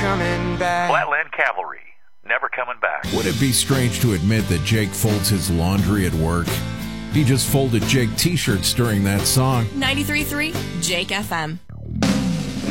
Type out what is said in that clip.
coming back. Flatland Cavalry, never coming back. Would it be strange to admit that Jake folds his laundry at work? He just folded Jake t-shirts during that song. 93.3 Jake FM.